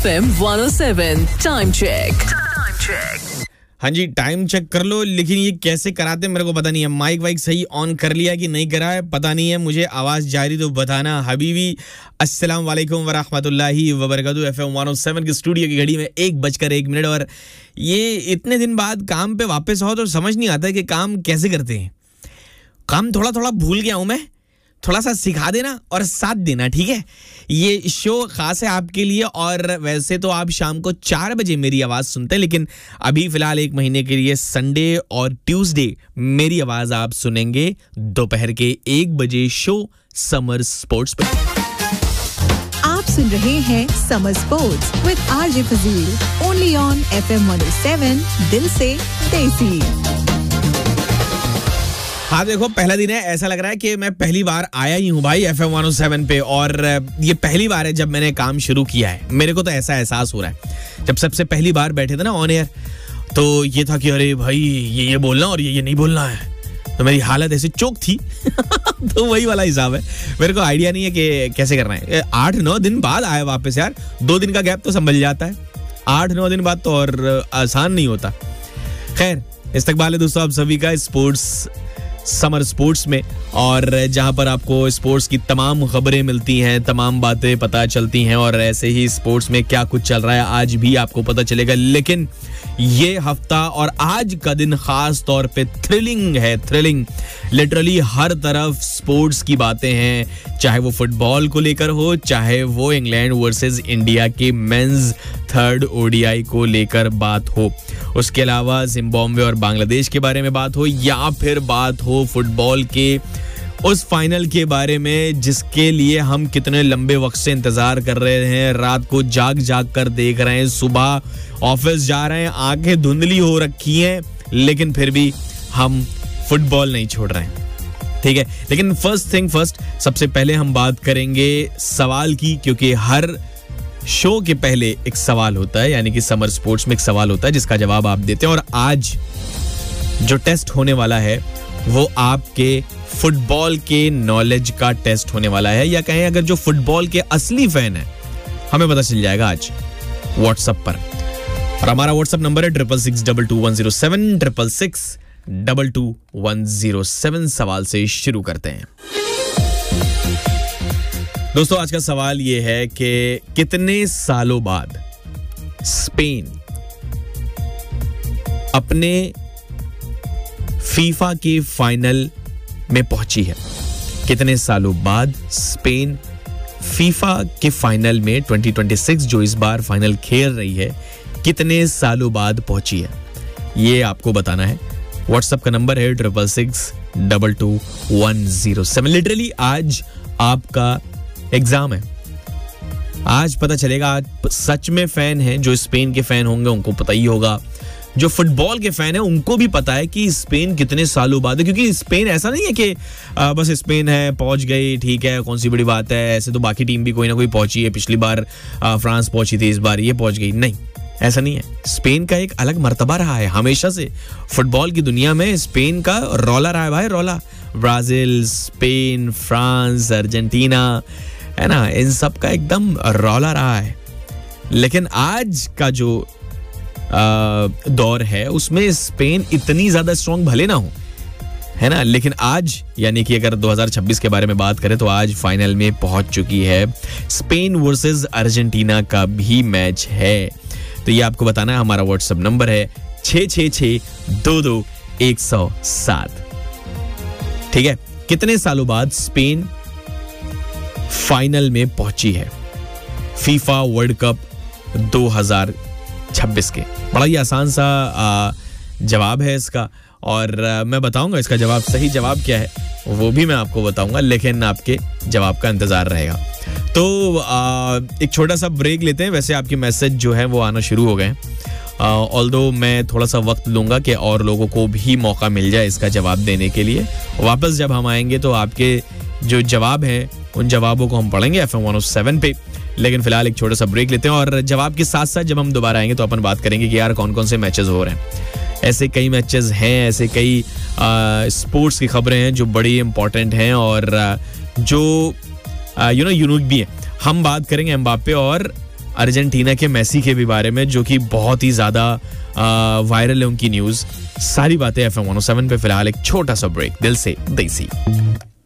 FM 107 time check. हाँ जी, time check कर लो, लेकिन ये कैसे कराते हैं मेरे को पता नहीं है। माइक वाइक सही ऑन कर लिया कि नहीं करा है पता नहीं है, मुझे आवाज़ जा रही तो बताना हबीबी। अस्सलाम वालेकुम वरहमतुल्लाहि वबरकातुहू। FM 107 की स्टूडियो की घड़ी में 1:01 और ये इतने दिन बाद काम पे वापस आओ तो समझ नहीं आता कि काम कैसे करते हैं। काम थोड़ा थोड़ा भूल गया हूँ मैं, थोड़ा सा सिखा देना और साथ देना, ठीक है। ये शो खास है आपके लिए, और वैसे तो आप शाम को 4 बजे मेरी आवाज़ सुनते हैं, लेकिन अभी फिलहाल 1 महीने के लिए संडे और ट्यूसडे मेरी आवाज़ आप सुनेंगे दोपहर के 1 बजे शो समर स्पोर्ट्स पे। आप सुन रहे हैं summer sports with RJ Fazil, only on FM 107, दिल से देसी। हाँ देखो, पहला दिन है, ऐसा लग रहा है कि मैं पहली बार आया ही हूँ भाई FM 107 पे, और ये पहली बार है जब मैंने काम शुरू किया है। मेरे को तो ऐसा एहसास हो रहा है। जब सबसे पहली बार बैठे थे ना ऑन एयर, तो ये था कि अरे भाई ये बोलना और ये नहीं बोलना है, तो मेरी हालत ऐसी चौक थी। तो वही वाला हिसाब है। मेरे को आइडिया नहीं है कि कैसे करना है। 8-9 दिन बाद आया वापस यार, 2 दिन का गैप तो संभल जाता है, 8-9 दिन बाद तो और आसान नहीं होता। खैर, इस्तकबाल है दोस्तों आप सभी का स्पोर्ट्स समर स्पोर्ट्स में, और जहां पर आपको स्पोर्ट्स की तमाम खबरें मिलती हैं, तमाम बातें पता चलती हैं, और ऐसे ही स्पोर्ट्स में क्या कुछ चल रहा है आज भी आपको पता चलेगा। लेकिन ये हफ्ता और आज का दिन खास तौर पे थ्रिलिंग है, थ्रिलिंग। लिटरली हर तरफ स्पोर्ट्स की बातें हैं, चाहे वो फुटबॉल को लेकर हो, चाहे वो इंग्लैंड वर्सेस इंडिया के मेंस 3rd ODI को लेकर बात हो, उसके अलावा जिम्बाब्वे और बांग्लादेश के बारे में बात हो, या फिर बात हो फुटबॉल के उस फाइनल के बारे में जिसके लिए हम कितने लंबे वक्त से इंतजार कर रहे हैं, रात को जाग जाग कर देख रहे हैं, सुबह ऑफिस जा रहे हैं, आंखें धुंधली हो रखी हैं, लेकिन फिर भी हम फुटबॉल नहीं छोड़ रहे हैं, ठीक है। लेकिन फर्स्ट थिंग फर्स्ट, सबसे पहले हम बात करेंगे सवाल की, क्योंकि हर शो के पहले एक सवाल होता है, यानी कि समर स्पोर्ट्स में एक सवाल होता है जिसका जवाब आप देते हैं। और आज जो टेस्ट होने वाला है वो आपके फुटबॉल के नॉलेज का टेस्ट होने वाला है, या कहें अगर जो फुटबॉल के असली फैन है, हमें पता चल जाएगा आज व्हाट्सएप पर। और हमारा व्हाट्सएप नंबर है 66622107 66622107। सवाल से शुरू करते हैं दोस्तों। आज का सवाल ये है कि कितने सालों बाद स्पेन अपने फीफा के फाइनल में पहुंची है। कितने सालों बाद स्पेन फीफा के फाइनल में 2026 जो इस बार फाइनल खेल रही है, कितने सालों बाद पहुंची है, ये आपको बताना है। व्हाट्सएप का नंबर है 66622107। लिटरली आज आपका एग्जाम है, आज पता चलेगा। आज सच में फैन हैं, जो स्पेन के फैन होंगे उनको पता ही होगा, जो फुटबॉल के फैन है उनको भी पता है कि स्पेन कितने सालों बाद है। क्योंकि स्पेन ऐसा नहीं है कि बस स्पेन है पहुंच गई, ठीक है, कौन सी बड़ी बात है, ऐसे तो बाकी टीम भी कोई ना कोई पहुंची है। पिछली बार फ्रांस पहुंची थी, इस बार ये पहुंच गई, नहीं, ऐसा नहीं है। स्पेन का एक अलग मर्तबा रहा है हमेशा से फुटबॉल की दुनिया में। स्पेन का रौला रहा है भाई, रौला। ब्राजील, स्पेन, फ्रांस, अर्जेंटीना, है ना, इन सब का एकदम रौला रहा है। लेकिन आज का जो दौर है उसमें स्पेन इतनी ज्यादा स्ट्रांग भले ना हो, है ना, लेकिन आज यानी कि अगर 2026 के बारे में बात करें तो आज फाइनल में पहुंच चुकी है। स्पेन वर्सेस अर्जेंटीना का भी मैच है, तो ये आपको बताना है। हमारा व्हाट्सएप नंबर है 666222107, ठीक है। कितने सालों बाद स्पेन फाइनल में पहुंची है फीफा वर्ल्ड कप 2026 के? बड़ा ही आसान सा जवाब है इसका, और मैं बताऊंगा इसका जवाब, सही जवाब क्या है वो भी मैं आपको बताऊंगा, लेकिन आपके जवाब का इंतजार रहेगा। तो एक छोटा सा ब्रेक लेते हैं। वैसे आपके मैसेज जो है वो आना शुरू हो गए, ऑल्दो मैं थोड़ा सा वक्त लूंगा कि और लोगों को भी मौका मिल जाए इसका जवाब देने के लिए। वापस जब हम आएंगे तो आपके जो जवाब हैं उन जवाबों को हम पढ़ेंगे FM 107 पे, लेकिन फिलहाल एक छोटा सा ब्रेक लेते हैं। और जवाब के साथ साथ जब हम दोबारा आएंगे तो अपन बात करेंगे कि यार कौन कौन से मैचेस हो रहे हैं। ऐसे कई मैचेस हैं, ऐसे कई स्पोर्ट्स की खबरें हैं जो बड़ी इंपॉर्टेंट हैं और जो यूनिक भी हैं। हम बात करेंगे एम्बाप्पे और अर्जेंटीना के मेसी के भी बारे में, जो कि बहुत ही ज्यादा वायरल है उनकी न्यूज। सारी बातें FM 107 पे। फिलहाल एक छोटा सा ब्रेक, दिल से देसी।